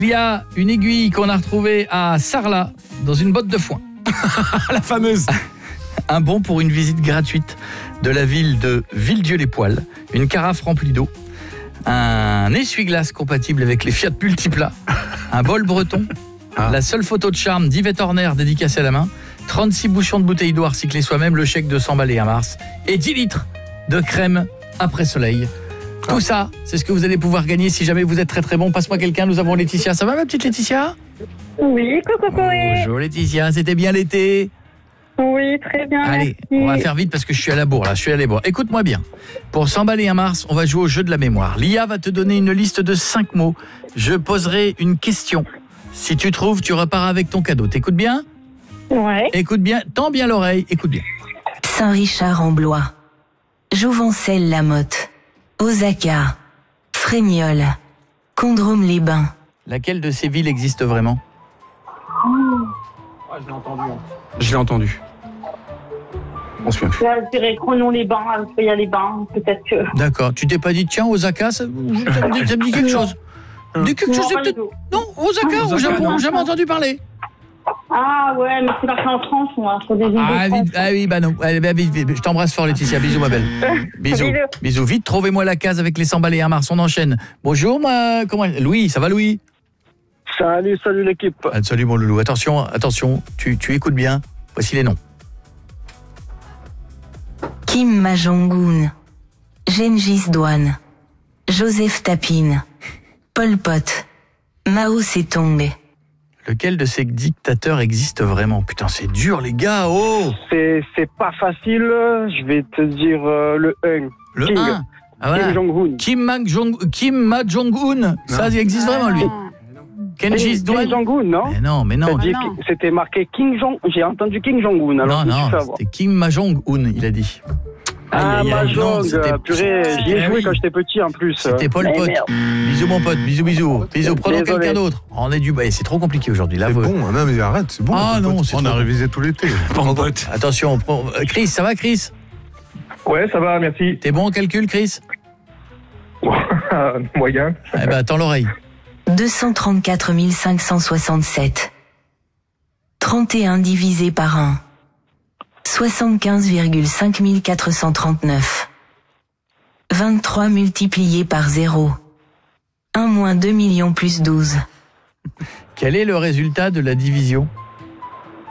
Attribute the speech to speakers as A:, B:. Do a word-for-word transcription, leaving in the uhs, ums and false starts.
A: Il y a une aiguille qu'on a retrouvée à Sarlat, dans une botte de foin.
B: La fameuse.
A: Un bon pour une visite gratuite de la ville de Villedieu-les-Poêles, une carafe remplie d'eau, un essuie-glace compatible avec les Fiat Multipla, un bol breton, ah. la seule photo de charme d'Yvette Horner dédicacée à la main, trente-six bouchons de bouteille d'eau à recycler soi-même, le chèque de cent balles et un mars, et dix litres de crème après soleil. Tout ça, c'est ce que vous allez pouvoir gagner si jamais vous êtes très très bon. Passe-moi quelqu'un, nous avons Laetitia. Ça va ma petite Laetitia ?
C: Oui, coucou.
A: Bonjour Laetitia, c'était bien l'été ?
C: Oui, très bien.
A: Allez,
C: merci.
A: on va faire vite parce que je suis à la bourre là, je suis à la bourre. Écoute-moi bien. Pour cent balles et un mars, on va jouer au jeu de la mémoire. L'I A va te donner une liste de cinq mots. Je poserai une question. Si tu trouves, tu repars avec ton cadeau. T'écoutes bien ?
C: Ouais.
A: Écoute bien, tends bien l'oreille, écoute bien.
D: Saint-Richard-en-Blois, Jouvencel-la-Motte, Osaka, Fréniol, Condrôme-les-Bains.
A: Laquelle de ces villes existe vraiment ?
B: Ah, je l'ai entendu. Je l'ai entendu. On se souvient plus.
C: Là, je dirais Cronon-les-Bains, il y a les bains, peut-être que...
A: D'accord, tu t'es pas dit, tiens, Osaka, ça, ça, me, dit, ça me dit quelque chose. Ça me dit quelque chose, c'est peut-être... Non, Osaka, au Japon, jamais entendu parler.
C: Ah ouais, mais c'est marqué en France, on a sur des villes
A: ah,
C: de France.
A: Vite, ah oui, bah non. Allez, bah, vite, vite. Je t'embrasse fort, Laetitia. Bisous, ma belle. Bisous.
C: Bisous.
A: Bisous. Vite, trouvez-moi la case avec les cent balles et un mars. On enchaîne. Bonjour, ma... Comment... Louis, ça va, Louis ?
E: Salut, salut l'équipe.
A: Ah, salut, mon loulou. Attention, attention. Tu, tu écoutes bien. Voici les noms.
D: Kim Ma-jong-un, Gengis Douane, Joseph Tapin, Pol Pot, Mao Tse-tung.
A: Lequel de ces dictateurs existe vraiment ? Putain, c'est dur, les gars. Oh !
E: C'est, c'est pas facile, je vais te dire euh, le un.
A: Le
E: King.
A: un. Ah, voilà.
E: Kim Jong-un.
A: Kim Ma-jong- Kim Ma-jong-un. Ça, il existe vraiment, lui. Gengis Douane.
E: Kim Jong-un, non
A: Mais non, mais non.
E: T'as dit
C: Ah, non.
E: que c'était marqué King Jong. J'ai entendu King Jong-un. Alors
A: Non,
E: je me suis fait
A: non,
E: avoir.
A: c'était Kim Ma-jong-un, il a dit.
E: Ah,
A: Aïe, aïe, aïe, non,
E: Mahjong,
A: c'était-
E: purée, j'y ai
A: Eh
E: joué
A: oui.
E: quand j'étais petit en plus.
A: C'était Pol
E: Eh,
A: Pot.
E: merde.
A: Bisous mon pote, bisous bisous. Bisous, prenons
E: Désolé.
A: quelqu'un d'autre. On est du bah, c'est trop compliqué aujourd'hui là.
F: C'est
A: vous-
F: bon, non mais arrête, c'est bon.
A: Ah non, c'est
F: on
A: trop
F: a
A: bon.
F: révisé tout l'été.
B: Bon pote.
A: Attention, on prend- euh, Chris, ça va Chris ?
E: Ouais, ça va, merci.
A: T'es bon en calcul Chris ?
E: Moyen.
A: Eh ben attends l'oreille.
D: deux cent trente-quatre mille cinq cent soixante-sept. trente et un divisé par un. soixante-quinze virgule cinq mille quatre cent trente-neuf. vingt-trois multiplié par zéro. un moins deux millions plus douze.
A: Quel est le résultat de la division ?